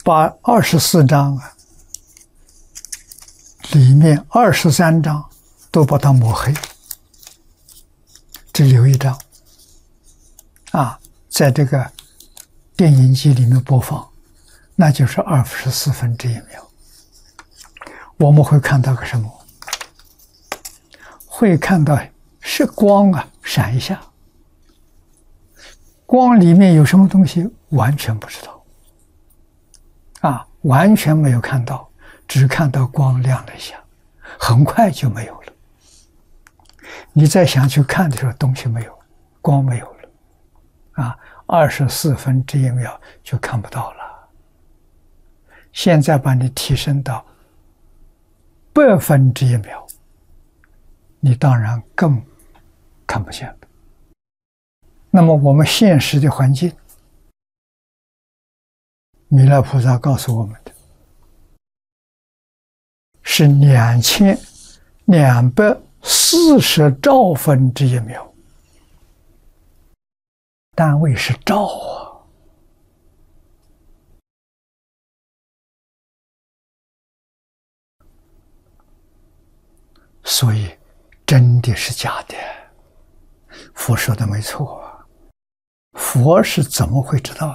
把24章啊，里面23章都把它抹黑，只留一章啊，在这个电影机里面播放，那就是1/24秒。我们会看到个什么？会看到是光啊，闪一下。光里面有什么东西，完全不知道，啊，完全没有看到，只看到光亮了一下，很快就没有了。你再想去看的时候，东西没有，光没有了，啊，1/24秒就看不到了。现在把你提升到100分之1秒，你当然更看不见了。那么我们现实的环境，弥勒菩萨告诉我们的是2240兆分之1秒，单位是兆啊。所以真的是假的，佛说的没错啊。佛是怎么会知道？